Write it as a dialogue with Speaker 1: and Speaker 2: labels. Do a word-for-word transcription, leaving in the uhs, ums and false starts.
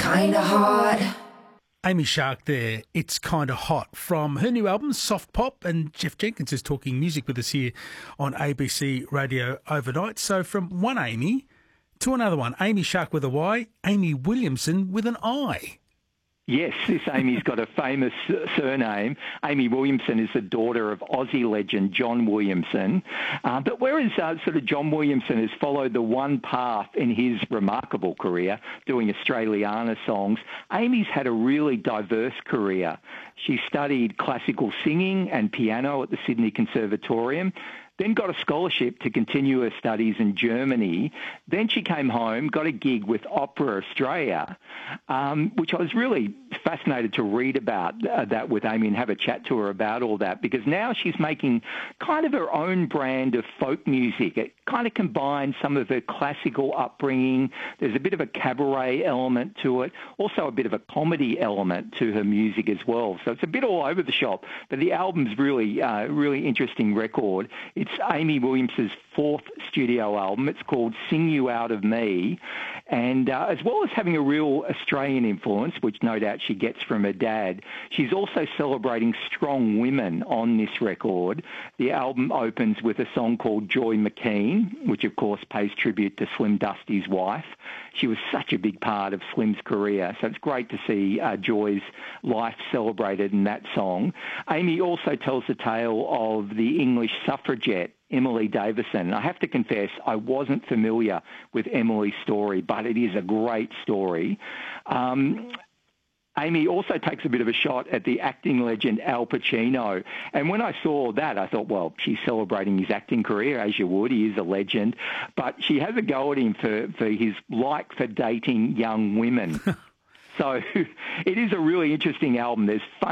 Speaker 1: kinda hot.
Speaker 2: Amy Shark there, It's Kinda Hot, from her new album, Soft Pop, and Jeff Jenkins is talking music with us here on A B C Radio Overnight. So from one Amy to another one, Amy Shark with a Y, Amy Williamson with an I.
Speaker 3: Yes, this Amy's got a famous surname. Amy Williamson is the daughter of Aussie legend John Williamson. Uh, but whereas uh, sort of John Williamson has followed the one path in his remarkable career, doing Australiana songs, Amy's had a really diverse career. She studied classical singing and piano at the Sydney Conservatorium, then got a scholarship to continue her studies in Germany. Then she came home, got a gig with Opera Australia, um, which I was really fascinated to read about uh, that with Amy and have a chat to her about all that, because now she's making kind of her own brand of folk music. It kind of combines some of her classical upbringing. There's a bit of a cabaret element to it, also a bit of a comedy element to her music as well. So it's a bit all over the shop, but the album's really, uh, really interesting record. It's Amy Williamson's fourth studio album. It's called Sing You Out of Me. And uh, as well as having a real Australian influence, which no doubt she gets from her dad, she's also celebrating strong women on this record. The album opens with a song called Joy McKean, which of course pays tribute to Slim Dusty's wife. She was such a big part of Slim's career, so it's great to see uh, Joy's life celebrated in that song. Amy also tells the tale of the English suffragette Emily Davison. I have to confess, I wasn't familiar with Emily's story, but it is a great story. Um, Amy also takes a bit of a shot at the acting legend Al Pacino. And when I saw that, I thought, well, she's celebrating his acting career, as you would. He is a legend. But she has a go at him for, for his like for dating young women. So it is a really interesting album. There's fun